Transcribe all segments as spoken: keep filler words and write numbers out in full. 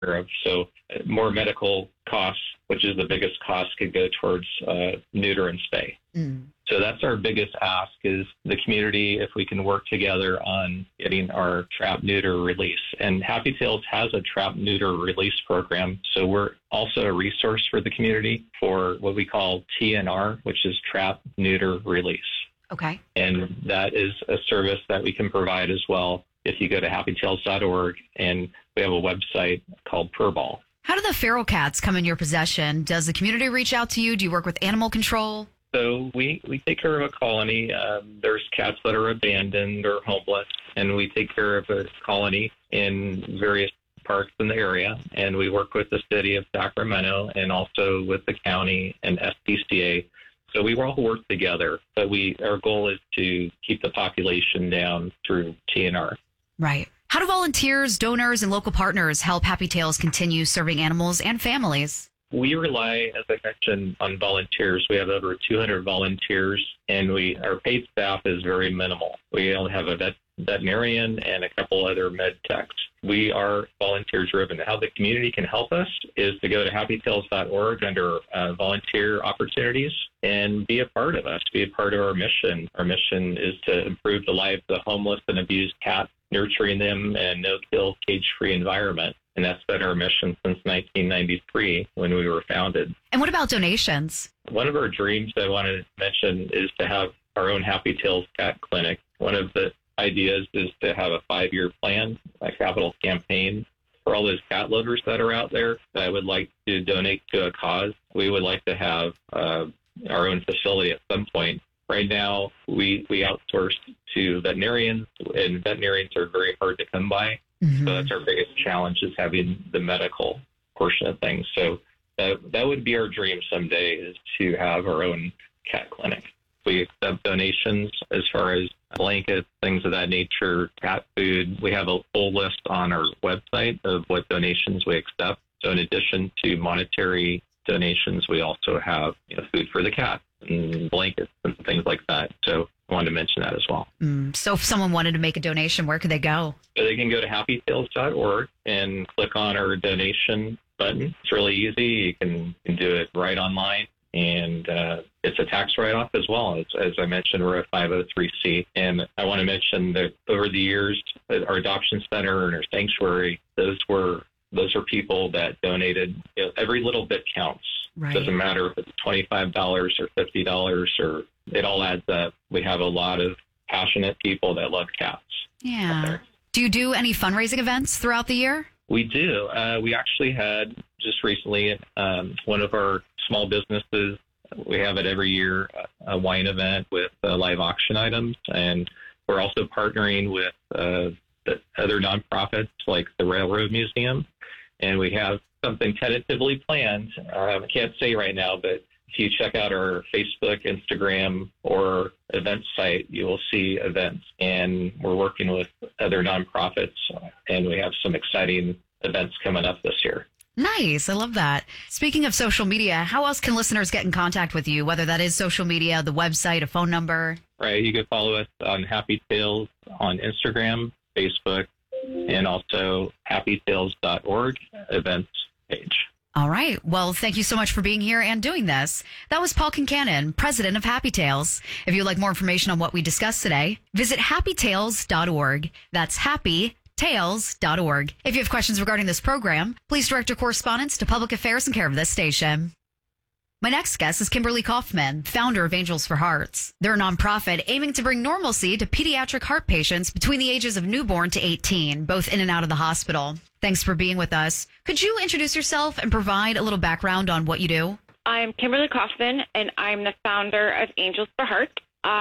care of. So uh, more medical costs, which is the biggest cost, could go towards uh, neuter and spay. Mm. So that's our biggest ask is the community, if we can work together on getting our trap neuter release. And Happy Tails has a trap neuter release program. So we're also a resource for the community for what we call T N R, which is trap neuter release. Okay. And that is a service that we can provide as well if you go to happy tails dot org, and we have a website called Purball. How do the feral cats come in your possession? Does the community reach out to you? Do you work with animal control? So we, we take care of a colony. Um, there's cats that are abandoned or homeless, and we take care of a colony in various parks in the area. And we work with the city of Sacramento and also with the county and S P C A. So we all work together, but we our goal is to keep the population down through T N R. Right. How do volunteers, donors, and local partners help Happy Tails continue serving animals and families? We rely, as I mentioned, on volunteers. We have over two hundred volunteers, and we our paid staff is very minimal. We only have a vet, veterinarian and a couple other med techs. We are volunteer driven. How the community can help us is to go to happy tails dot org under uh, volunteer opportunities and be a part of us, be a part of our mission. Our mission is to improve the lives of homeless and abused cats, nurturing them in a no-kill, cage-free environment. And that's been our mission since nineteen ninety-three when we were founded. And what about donations? One of our dreams I wanted to mention is to have our own Happy Tails Cat Clinic. One of the ideas is to have a five-year plan, a capital campaign for all those cat lovers that are out there that would like to donate to a cause. We would like to have uh, our own facility at some point. Right now, we, we outsource to veterinarians, and veterinarians are very hard to come by. Mm-hmm. So that's our biggest challenge is having the medical portion of things. So that, that would be our dream someday is to have our own cat clinic. We accept donations as far as blankets, things of that nature, cat food. We have a full list on our website of what donations we accept. So in addition to monetary donations, we also have you know, food for the cat and blankets and things like that. So I wanted to mention that as well. Mm, so if someone wanted to make a donation, where could they go? So they can go to happy tails dot org and click on our donation button. It's really easy. You can, you can do it right online. And uh, it's a tax write-off as well. As, as I mentioned, we're a five oh three C. And I want to mention that over the years, our adoption center and our sanctuary, those were those are people that donated. You know, every little bit counts. Right. Doesn't matter if it's twenty-five dollars or fifty dollars, or it all adds up. We have a lot of passionate people that love cats. Yeah. Do you do any fundraising events throughout the year? We do. Uh, we actually had just recently um, one of our small businesses. We have it every year, a wine event with uh, live auction items. And we're also partnering with uh, the other nonprofits like the Railroad Museum. And we have something tentatively planned. Uh, I can't say right now, but if you check out our Facebook, Instagram, or event site, you will see events. And we're working with other nonprofits, and we have some exciting events coming up this year. Nice. I love that. Speaking of social media, how else can listeners get in contact with you, whether that is social media, the website, a phone number? Right. You can follow us on Happy Tails on Instagram, Facebook, and also happy tails dot org events page. All right. Well, thank you so much for being here and doing this. That was Paul Kincannon, president of Happy Tails. If you'd like more information on what we discussed today, visit happy tails dot org. That's happy tails dot org. If you have questions regarding this program, please direct your correspondence to Public Affairs in care of this station. My next guest is Kimberly Kaufman, founder of Angels for Hearts. They're a nonprofit aiming to bring normalcy to pediatric heart patients between the ages of newborn to eighteen, both in and out of the hospital. Thanks for being with us. Could you introduce yourself and provide a little background on what you do? I'm Kimberly Kaufman, and I'm the founder of Angels for Hearts.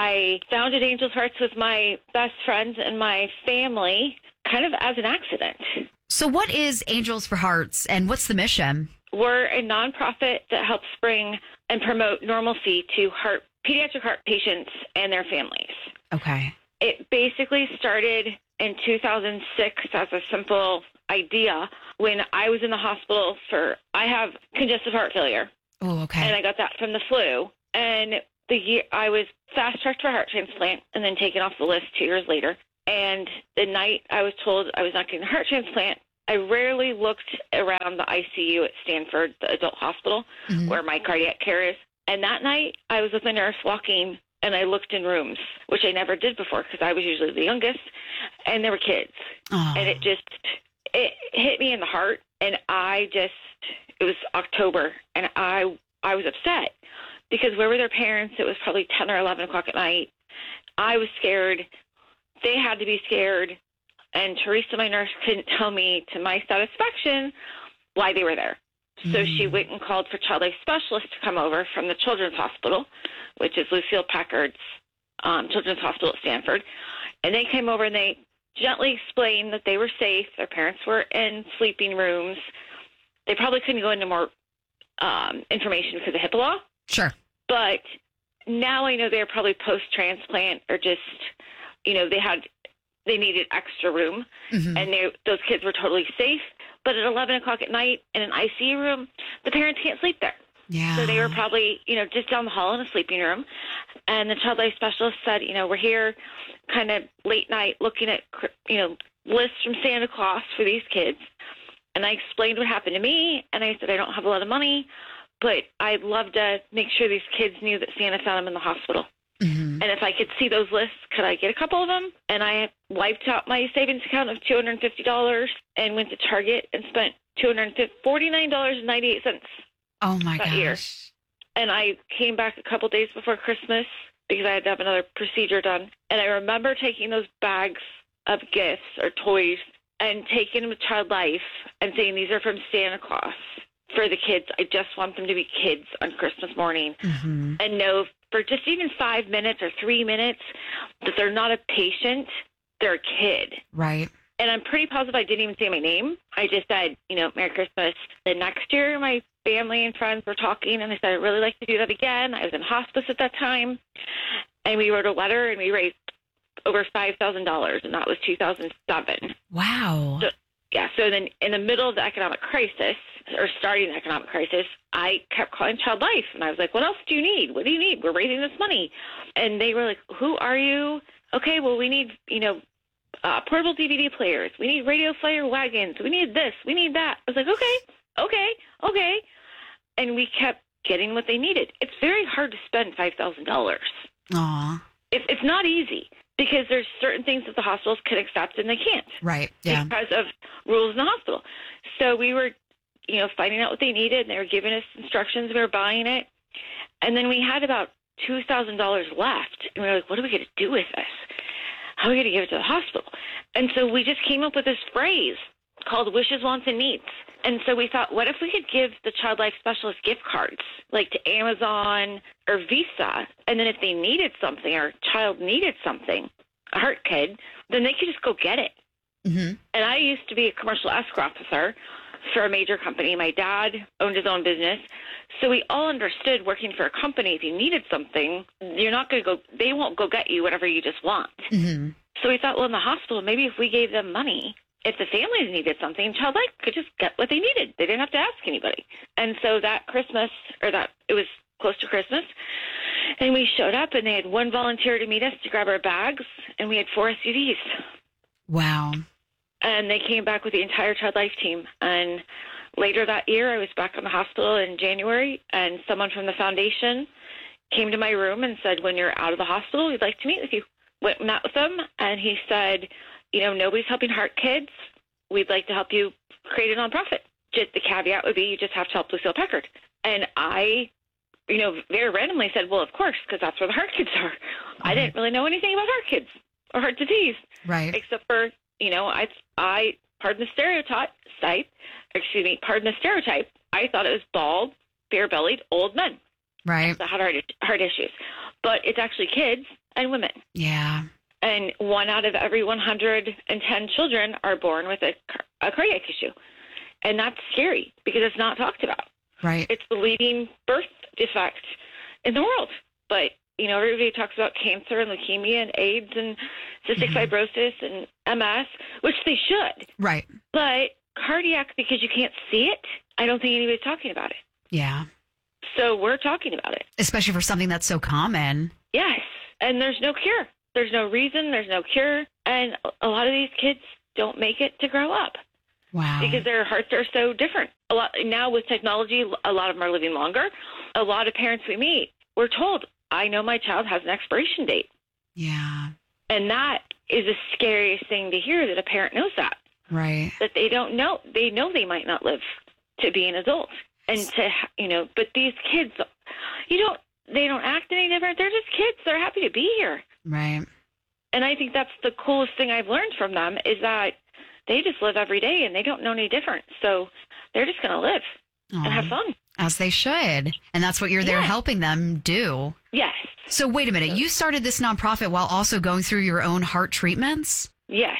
I founded Angels for Hearts with my best friends and my family, kind of as an accident. So what is Angels for Hearts, and what's the mission? We're a nonprofit that helps bring and promote normalcy to heart pediatric heart patients and their families. Okay. It basically started in two thousand six as a simple idea when I was in the hospital for, I have congestive heart failure. Oh, okay. And I got that from the flu. And the year I was fast-tracked for a heart transplant and then taken off the list two years later. And the night I was told I was not getting a heart transplant, I rarely looked around the I C U at Stanford, the adult hospital, Mhm. where my cardiac care is. And that night, I was with a nurse walking, and I looked in rooms, which I never did before because I was usually the youngest, and there were kids. Oh. And it just, it hit me in the heart, and I just, it was October, and I, I was upset because where were their parents? It was probably ten or eleven o'clock at night. I was scared. They had to be scared. And Teresa, my nurse, couldn't tell me to my satisfaction why they were there. So Mm. she went and called for child life specialists to come over from the Children's Hospital, which is Lucille Packard's um, Children's Hospital at Stanford. And they came over and they gently explained that they were safe. Their parents were in sleeping rooms. They probably couldn't go into more um, information because of HIPAA law. Sure. But now I know they're probably post-transplant or just, you know, they had they needed extra room, Mhm. and they, those kids were totally safe. But at eleven o'clock at night in an I C U room, the parents can't sleep there. Yeah. So they were probably, you know, just down the hall in a sleeping room. And the child life specialist said, you know, we're here kind of late night looking at, you know, lists from Santa Claus for these kids. And I explained what happened to me. And I said, I don't have a lot of money, but I'd love to make sure these kids knew that Santa found them in the hospital. Mhm. And if I could see those lists, could I get a couple of them? And I wiped out my savings account of two hundred fifty dollars and went to Target and spent two hundred forty-nine dollars and ninety-eight cents. Oh my that gosh. year. And I came back a couple days before Christmas because I had to have another procedure done. And I remember taking those bags of gifts or toys and taking them to Child Life and saying, these are from Santa Claus for the kids. I just want them to be kids on Christmas morning Mhm. and know for just even five minutes or three minutes that they're not a patient, they're a kid. Right. And I'm pretty positive I didn't even say my name. I just said, you know, Merry Christmas. The next year, my family and friends were talking, and I said, I'd really like to do that again. I was in hospice at that time. And we wrote a letter, and we raised over five thousand dollars, and that was two thousand seven. Wow. So, yeah, so then in the middle of the economic crisis, or starting the economic crisis, I kept calling Child Life, and I was like, what else do you need? What do you need? We're raising this money. And they were like, who are you? Okay, well, we need, you know, uh, portable D V D players. We need radio flyer wagons. We need this. We need that. I was like, okay, okay, okay. And we kept getting what they needed. It's very hard to spend five thousand dollars. Aw. It, it's not easy because there's certain things that the hospitals can accept and they can't. Right. Yeah. Because of rules in the hospital. So we were, you know, finding out what they needed, and they were giving us instructions. We were buying it. And then we had about two thousand dollars left. And we were like, what are we going to do with this? How are we going to give it to the hospital? And so we just came up with this phrase called wishes, wants, and needs. And so we thought, what if we could give the Child Life Specialist gift cards, like to Amazon or Visa, and then if they needed something or a child needed something, a heart kid, then they could just go get it. Mhm. And I used to be a commercial escrow officer for a major company. My dad owned his own business. So we all understood working for a company, if you needed something, you're not going to go, they won't go get you whatever you just want. Mhm. So we thought, well, in the hospital, maybe if we gave them money, if the families needed something, Child Life could just get what they needed. They didn't have to ask anybody. And so that Christmas, or that, it was close to Christmas, and we showed up, and they had one volunteer to meet us to grab our bags, and we had four S U Vs. Wow. And they came back with the entire Child Life team. And later that year, I was back in the hospital in January, and someone from the foundation came to my room and said, when you're out of the hospital, we'd like to meet with you. Went and met with him, and he said, you know, nobody's helping heart kids. We'd like to help you create a nonprofit. Just the caveat would be you just have to help Lucille Packard. And I, you know, very randomly said, well, of course, because that's where the heart kids are. I didn't really know anything about heart kids or heart disease, Right. except for, you know, I, I, pardon the stereotype, type, excuse me, pardon the stereotype, I thought it was bald, bare-bellied old men Right. that had heart, heart issues. But it's actually kids and women. Yeah. And one out of every one hundred ten children are born with a, a cardiac issue. And that's scary because it's not talked about. Right. It's the leading birth defect in the world. But, you know, everybody talks about cancer and leukemia and AIDS and cystic Mhm. fibrosis and M S, which they should. Right. But cardiac, because you can't see it, I don't think anybody's talking about it. Yeah. So we're talking about it. Especially for something that's so common. Yes. And there's no cure. There's no reason. There's no cure. And a lot of these kids don't make it to grow up. Wow. Because their hearts are so different. A lot now with technology, a lot of them are living longer. A lot of parents we meet, we're told, I know my child has an expiration date. Yeah. And that is the scariest thing to hear, that a parent knows that. Right. That they don't know. They know they might not live to be an adult. And to, you know, but these kids, you don't, they don't act any different. They're just kids. They're happy to be here. Right. And I think that's the coolest thing I've learned from them, is that they just live every day and they don't know any different. So they're just going to live Aww. and have fun. As they should. And that's what you're there Yeah. helping them do. Yes. So wait a minute. You started this nonprofit while also going through your own heart treatments? Yes.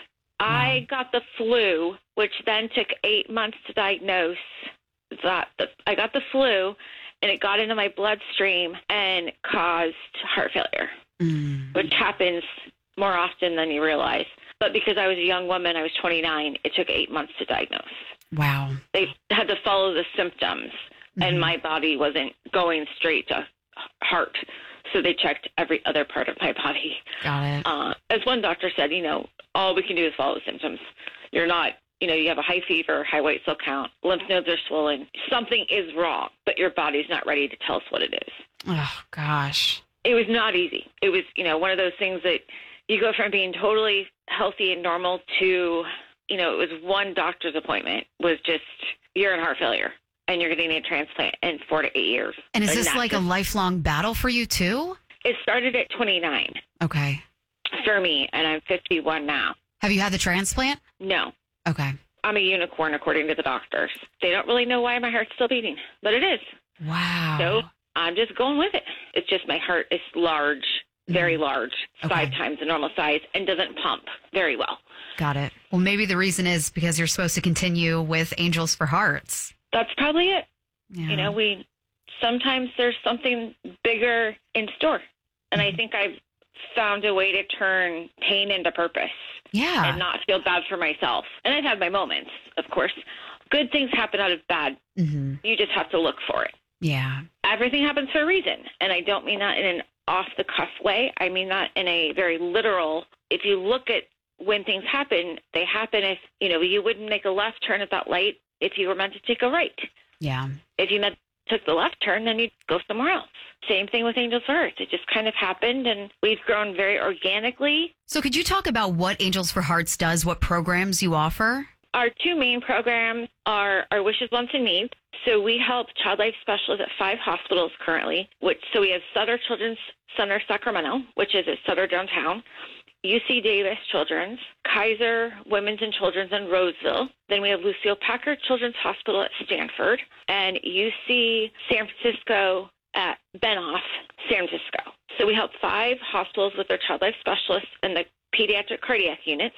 I got the flu, which then took eight months to diagnose. That the, I got the flu, and it got into my bloodstream and caused heart failure, Mm. which happens more often than you realize. But because I was a young woman, I was twenty-nine, it took eight months to diagnose. Wow. They had to follow the symptoms, Mhm. and my body wasn't going straight to heart. So they checked every other part of my body. Got it. Uh, as one doctor said, you know, all we can do is follow the symptoms. You're not, you know, you have a high fever, high white cell count, lymph nodes are swollen. Something is wrong, but your body's not ready to tell us what it is. Oh, gosh. It was not easy. It was, you know, one of those things that you go from being totally healthy and normal to, you know, it was one doctor's appointment was just, you're in heart failure and you're going to need a transplant in four to eight years. And is And this that's like a just- lifelong battle for you too? It started at twenty-nine Okay. for me, and I'm fifty-one now. Have you had the transplant? No. Okay. I'm a unicorn, according to the doctors. They don't really know why my heart's still beating, but it is. Wow. So I'm just going with it. It's just my heart is large, very large, Okay. five times the normal size, and doesn't pump very well. Got it. Well, maybe the reason is because you're supposed to continue with Angels for Hearts. That's probably it. Yeah. You know, we sometimes there's something bigger in store. And I think I've found a way to turn pain into purpose Yeah. and not feel bad for myself. And I've had my moments, of course. Good things happen out of bad. hmm You just have to look for it. Yeah. Everything happens for a reason. And I don't mean that in an off the cuff way. I mean that in a very literal, if you look at when things happen, they happen if, you know, you wouldn't make a left turn at that light if you were meant to take a right. Yeah. If you meant took the left turn, then you'd go somewhere else. Same thing with Angels for Hearts. It just kind of happened, and we've grown very organically. So could you talk about what Angels for Hearts does, what programs you offer? Our two main programs are our Wishes, Wants, and Needs. So we help child life specialists at five hospitals currently. Which so we have Sutter Children's Center Sacramento, which is at Sutter downtown, U C Davis Children's, Kaiser Women's and Children's in Roseville. Then we have Lucille Packard Children's Hospital at Stanford, and U C San Francisco at Benoff, San Francisco. So we help five hospitals with their child life specialists and the pediatric cardiac units,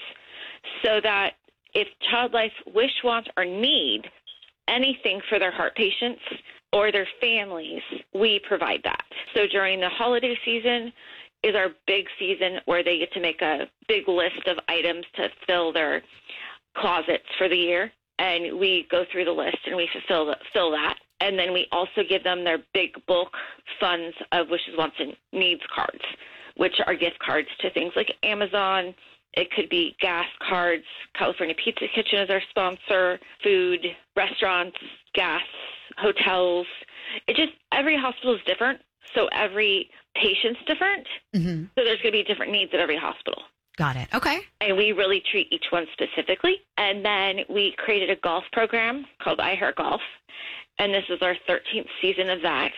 so that if child life wish, want, or need anything for their heart patients or their families, we provide that. So during the holiday season is our big season where they get to make a big list of items to fill their closets for the year. And we go through the list and we fulfill the, fill that. And then we also give them their big bulk funds of wishes, wants, and needs cards, which are gift cards to things like Amazon. It could be gas cards. California Pizza Kitchen is our sponsor, food, restaurants, gas, hotels. It just, every hospital is different. So every patient's different. Mm-hmm. So there's going to be different needs at every hospital. Got it. Okay. And we really treat each one specifically. And then we created a golf program called I Heart Golf. And this is our thirteenth season of that,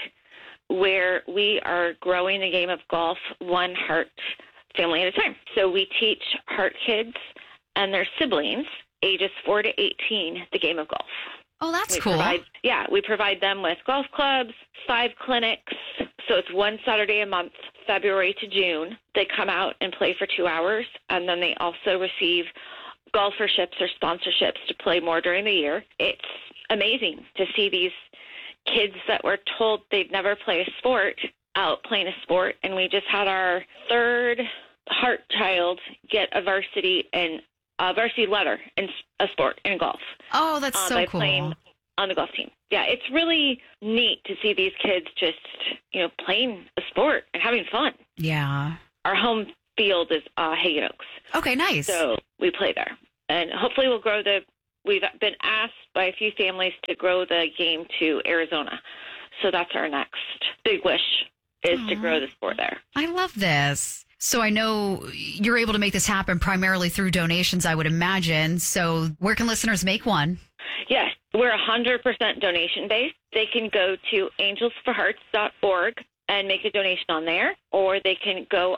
where we are growing the game of golf one heart family at a time. So we teach heart kids and their siblings, ages four to eighteen, the game of golf. Oh, that's We cool. Provide, yeah, we provide them with golf clubs, five clinics. So it's one Saturday a month, February to June. They come out and play for two hours, and then they also receive golferships or sponsorships to play more during the year. It's amazing to see these kids that were told they'd never play a sport out playing a sport. And we just had our third heart child get a varsity and a varsity letter in a sport in golf. Oh, that's uh, so by cool. playing on the golf team. Yeah, it's really neat to see these kids just, you know, playing a sport and having fun. Yeah. Our home field is uh, Hagen Oaks, Okay, nice. so we play there. And hopefully we'll grow the we've been asked by a few families to grow the game to Arizona. So that's our next big wish is Aww. to grow the sport there. I love this. So I know you're able to make this happen primarily through donations, I would imagine. So where can listeners make one? Yes, we're one hundred percent donation-based. They can go to angels for hearts dot org and make a donation on there, or they can go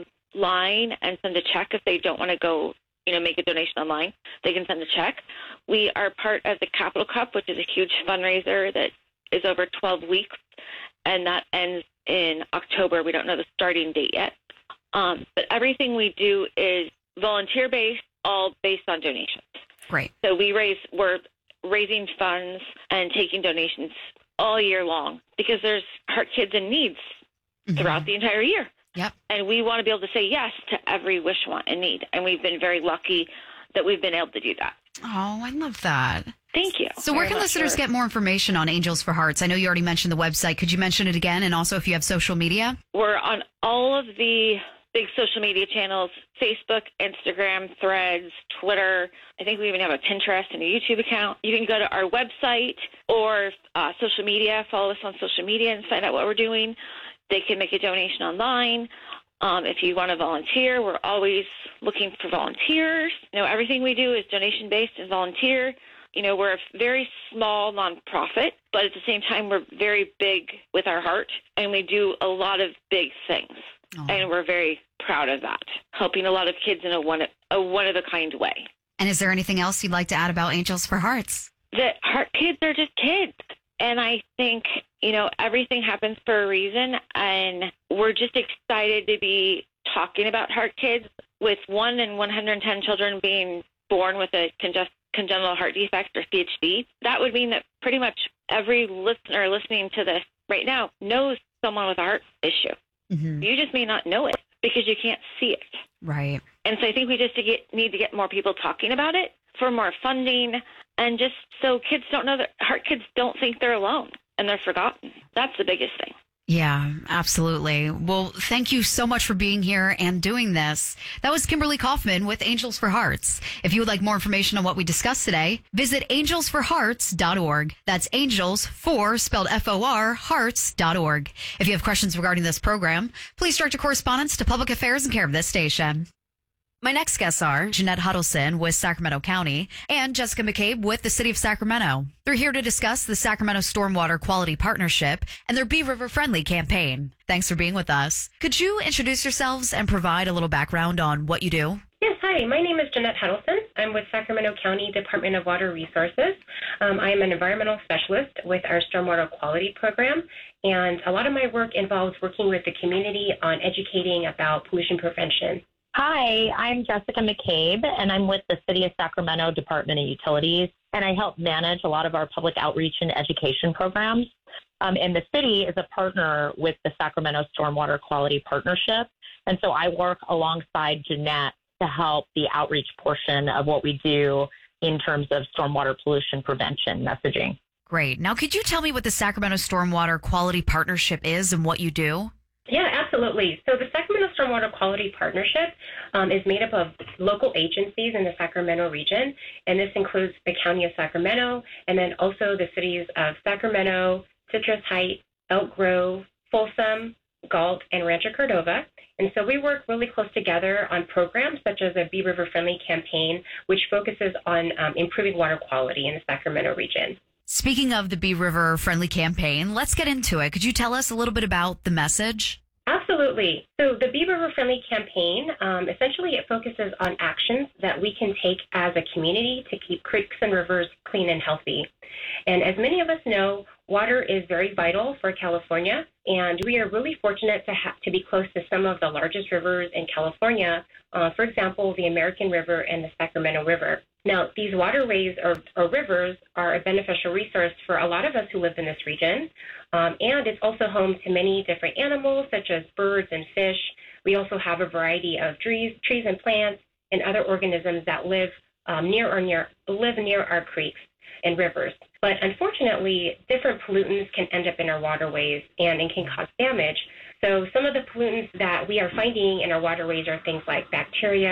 online and send a check if they don't want to go, you know, make a donation online. They can send a check. We are part of the Capital Cup, which is a huge fundraiser that is over twelve weeks, and that ends in October. We don't know the starting date yet. Um, but everything we do is volunteer-based, all based on donations. Great. So we raise, we're raising funds and taking donations all year long because there's heart kids in needs mm-hmm. throughout the entire year. Yep. And we want to be able to say yes to every wish, want, and need. And we've been very lucky that we've been able to do that. Oh, I love that. Thank you. So where can listeners get more information on Angels for Hearts? I know you already mentioned the website. Could you mention it again? And also if you have social media? We're on all of the big social media channels, Facebook, Instagram, Threads, Twitter. I think we even have a Pinterest and a YouTube account. You can go to our website or uh, social media, follow us on social media and find out what we're doing. They can make a donation online. Um, if you want to volunteer, we're always looking for volunteers. You know, everything we do is donation-based and volunteer. You know, we're a very small nonprofit, but at the same time, we're very big with our heart, and we do a lot of big things. Oh. And we're very proud of that, helping a lot of kids in a one a one-of-a-kind way. And is there anything else you'd like to add about Angels for Hearts? That heart kids are just kids. And I think, you know, everything happens for a reason, and we're just excited to be talking about heart kids with one in one hundred ten children being born with a congest- congenital heart defect or C H D. That would mean that pretty much every listener listening to this right now knows someone with a heart issue. Mm-hmm. You just may not know it because you can't see it. Right. And so I think we just to get, need to get more people talking about it for more funding and just so kids don't know that heart kids don't think they're alone and they're forgotten. That's the biggest thing. Yeah, absolutely. Well, thank you so much for being here and doing this. That was Kimberly Kaufman with Angels for Hearts. If you would like more information on what we discussed today, visit angels for hearts dot org. That's angels for, spelled F O R, hearts dot org. If you have questions regarding this program, please direct your correspondence to Public Affairs in care of this station. My next guests are Jeanette Huddleston with Sacramento County and Jessica McCabe with the City of Sacramento. They're here to discuss the Sacramento Stormwater Quality Partnership and their Bee River Friendly campaign. Thanks for being with us. Could you introduce yourselves and provide a little background on what you do? Yes, hi. My name is Jeanette Huddleston. I'm with Sacramento County Department of Water Resources. Um, I am an environmental specialist with our Stormwater Quality Program, and a lot of my work involves working with the community on educating about pollution prevention. Hi, I'm Jessica McCabe, and I'm with the City of Sacramento Department of Utilities, and I help manage a lot of our public outreach and education programs. Um, and the city is a partner with the Sacramento Stormwater Quality Partnership, and so I work alongside Jeanette to help the outreach portion of what we do in terms of stormwater pollution prevention messaging. Great. Now, could you tell me what the Sacramento Stormwater Quality Partnership is and what you do? Yeah, absolutely. So the Sacramento Stormwater Quality Partnership um, is made up of local agencies in the Sacramento region, and this includes the County of Sacramento, and then also the cities of Sacramento, Citrus Heights, Elk Grove, Folsom, Galt, and Rancho Cordova. And so we work really close together on programs such as a Bee River Friendly campaign, which focuses on um, improving water quality in the Sacramento region. Speaking of the Bee River Friendly campaign, let's get into it. Could you tell us a little bit about the message? Absolutely. So the Bee River Friendly campaign, um, essentially it focuses on actions that we can take as a community to keep creeks and rivers clean and healthy. And as many of us know, water is very vital for California, and we are really fortunate to have to be close to some of the largest rivers in California, uh, for example, the American River and the Sacramento River. Now, these waterways or, or rivers are a beneficial resource for a lot of us who live in this region, um, and it's also home to many different animals such as birds and fish. We also have a variety of trees, trees and plants and other organisms that live um, near or near live near our creeks and rivers. But unfortunately, different pollutants can end up in our waterways and, and can cause damage. So some of the pollutants that we are finding in our waterways are things like bacteria,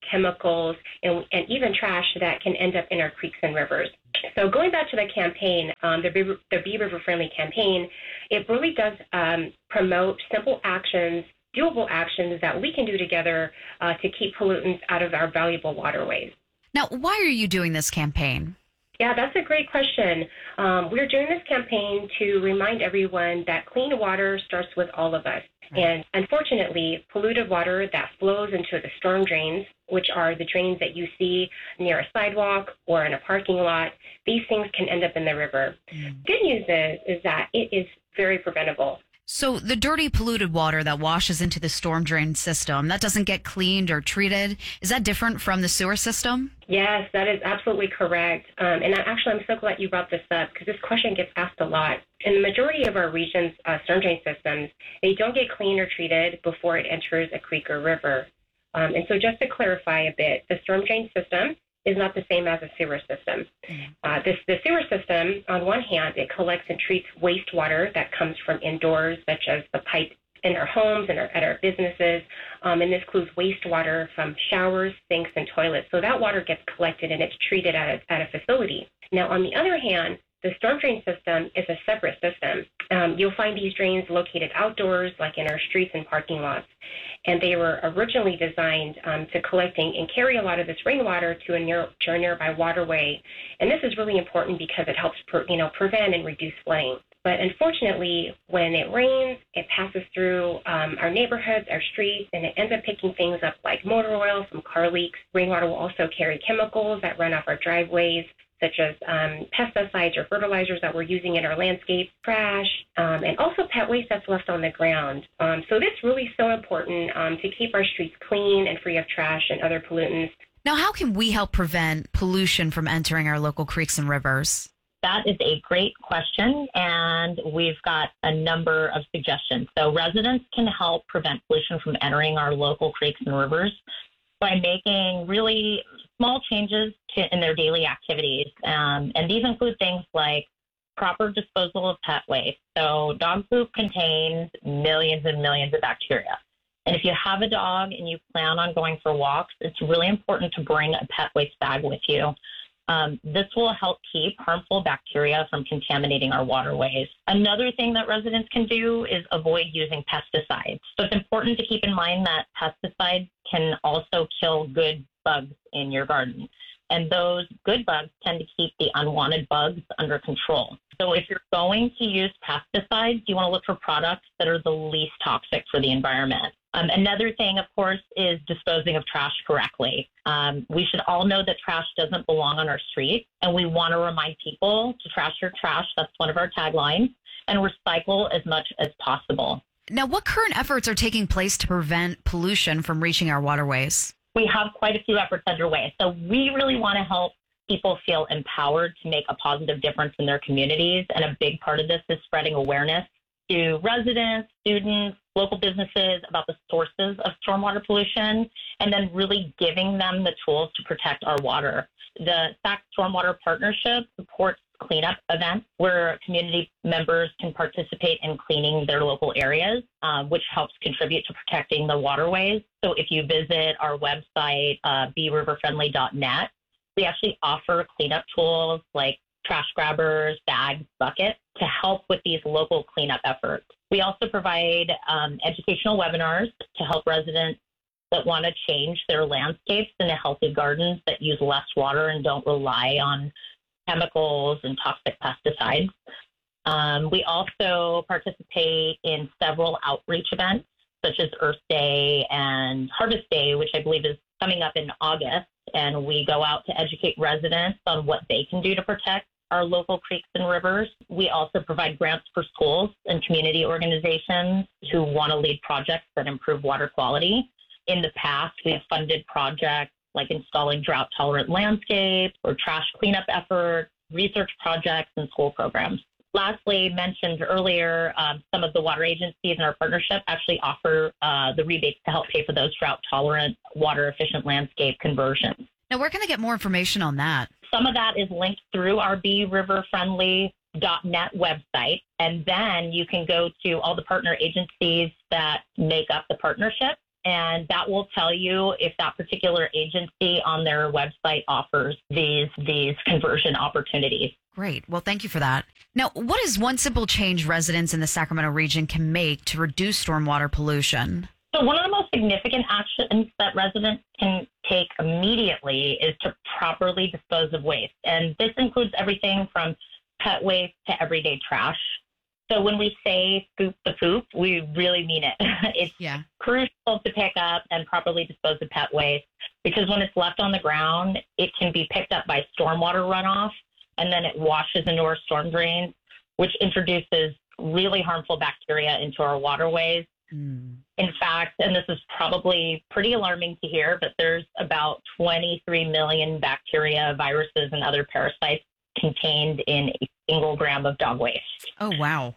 chemicals, and, and even trash that can end up in our creeks and rivers. So going back to the campaign, um, the, Be, the Be River Friendly campaign, it really does um, promote simple actions, doable actions that we can do together uh, to keep pollutants out of our valuable waterways. Now, why are you doing this campaign? Yeah, that's a great question. Um, we're doing this campaign to remind everyone that clean water starts with all of us. Right. And unfortunately, polluted water that flows into the storm drains, which are the drains that you see near a sidewalk or in a parking lot, these things can end up in the river. Mm. Good news is, is that it is very preventable. So the dirty, polluted water that washes into the storm drain system, that doesn't get cleaned or treated, is that different from the sewer system? Yes, that is absolutely correct. Um, and I, actually, I'm so glad you brought this up because this question gets asked a lot. In the majority of our region's uh, storm drain systems, they don't get cleaned or treated before it enters a creek or river. Um, and so just to clarify a bit, the storm drain system is not the same as a sewer system. Uh, this, the sewer system, on one hand, it collects and treats wastewater that comes from indoors, such as the pipe in our homes and our, at our businesses, um, and this includes wastewater from showers, sinks, and toilets. So that water gets collected and it's treated at a, at a facility. Now, on the other hand, the storm drain system is a separate system. Um, you'll find these drains located outdoors, like in our streets and parking lots. And they were originally designed um, to collecting and carry a lot of this rainwater to a, near, to a nearby waterway. And this is really important because it helps pre- you know, prevent and reduce flooding. But unfortunately, when it rains, it passes through um, our neighborhoods, our streets, and it ends up picking things up like motor oil from car leaks. Rainwater will also carry chemicals that run off our driveways, such as um, pesticides or fertilizers that we're using in our landscape, trash, um, and also pet waste that's left on the ground. Um, so this really is so important um, to keep our streets clean and free of trash and other pollutants. Now, how can we help prevent pollution from entering our local creeks and rivers? That is a great question, and we've got a number of suggestions. So residents can help prevent pollution from entering our local creeks and rivers by making really small changes to, in their daily activities. Um, and these include things like proper disposal of pet waste. So dog poop contains millions and millions of bacteria. And if you have a dog and you plan on going for walks, it's really important to bring a pet waste bag with you. Um, this will help keep harmful bacteria from contaminating our waterways. Another thing that residents can do is avoid using pesticides. So it's important to keep in mind that pesticides can also kill good bugs in your garden. And those good bugs tend to keep the unwanted bugs under control. So if you're going to use pesticides, you want to look for products that are the least toxic for the environment. Um, another thing, of course, is disposing of trash correctly. Um, we should all know that trash doesn't belong on our streets, and we want to remind people to trash your trash. That's one of our taglines, and recycle as much as possible. Now, what current efforts are taking place to prevent pollution from reaching our waterways? We have quite a few efforts underway. So we really want to help people feel empowered to make a positive difference in their communities, and a big part of this is spreading awareness to residents, students, local businesses about the sources of stormwater pollution, and then really giving them the tools to protect our water. The S A C Stormwater Partnership supports cleanup events where community members can participate in cleaning their local areas, uh, which helps contribute to protecting the waterways. So if you visit our website, uh, be river friendly dot net, we actually offer cleanup tools like trash grabbers, bags, buckets to help with these local cleanup efforts. We also provide um, educational webinars to help residents that want to change their landscapes into healthy gardens that use less water and don't rely on chemicals and toxic pesticides. Um, we also participate in several outreach events, such as Earth Day and Harvest Day, which I believe is coming up in August. And we go out to educate residents on what they can do to protect our local creeks and rivers. We also provide grants for schools and community organizations who want to lead projects that improve water quality. In the past, we've funded projects like installing drought-tolerant landscapes or trash cleanup efforts, research projects, and school programs. Lastly, mentioned earlier, um, some of the water agencies in our partnership actually offer uh, the rebates to help pay for those drought-tolerant, water-efficient landscape conversions. Now, where can I get more information on that? Some of that is linked through our be river friendly dot net website, and then you can go to all the partner agencies that make up the partnership and that will tell you if that particular agency on their website offers these these conversion opportunities. Great. Well, thank you for that. Now, what is one simple change residents in the Sacramento region can make to reduce stormwater pollution? So one of the most significant actions that residents can take immediately is to properly dispose of waste. And this includes everything from pet waste to everyday trash. So when we say scoop the poop, we really mean it. It's yeah. crucial to pick up and properly dispose of pet waste, because when it's left on the ground, it can be picked up by stormwater runoff, and then it washes into our storm drains, which introduces really harmful bacteria into our waterways. Mm. In fact, and this is probably pretty alarming to hear, but there's about twenty-three million bacteria, viruses, and other parasites contained in a single gram of dog waste. Oh, wow.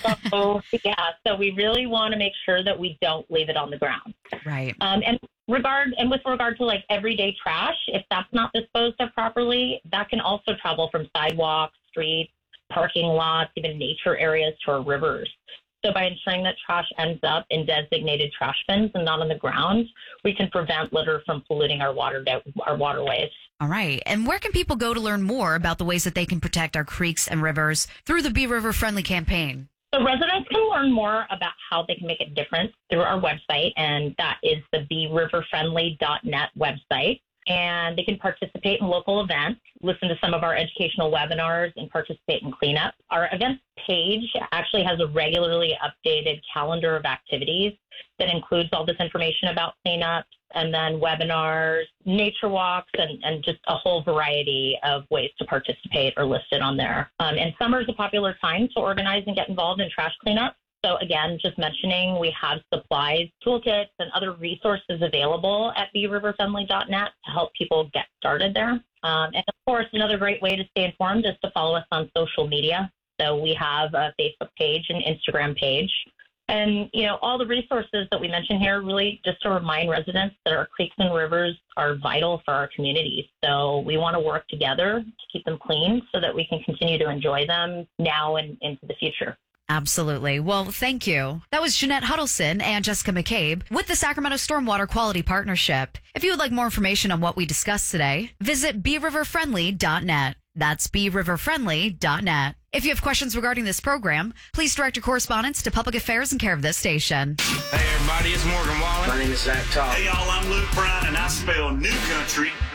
so, yeah, so we really want to make sure that we don't leave it on the ground. Right. Um, and regard and with regard to like everyday trash, if that's not disposed of properly, that can also travel from sidewalks, streets, parking lots, even nature areas to our rivers. So by ensuring that trash ends up in designated trash bins and not on the ground, we can prevent litter from polluting our water our waterways. All right. And where can people go to learn more about the ways that they can protect our creeks and rivers through the Be River Friendly campaign? So residents can learn more about how they can make a difference through our website, and that is the be river friendly dot net website. And they can participate in local events, listen to some of our educational webinars, and participate in cleanup. Our events page actually has a regularly updated calendar of activities that includes all this information about cleanups, and then webinars, nature walks, and, and just a whole variety of ways to participate are listed on there. Um, and summer is a popular time to organize and get involved in trash cleanup. So again, just mentioning, we have supplies, toolkits, and other resources available at be river friendly dot net to help people get started there. Um, and of course, another great way to stay informed is to follow us on social media. So we have a Facebook page and Instagram page. And, you know, all the resources that we mentioned here really just to remind residents that our creeks and rivers are vital for our communities. So we want to work together to keep them clean so that we can continue to enjoy them now and into the future. Absolutely. Well, thank you. That was Jeanette Huddleston and Jessica McCabe with the Sacramento Stormwater Quality Partnership. If you would like more information on what we discussed today, visit be river friendly dot net. That's be river friendly dot net. If you have questions regarding this program, please direct your correspondence to Public Affairs and care of this station. Hey, everybody, it's Morgan Wallen. My name is Zach Todd. Hey, y'all, I'm Luke Bryan, and I spell new country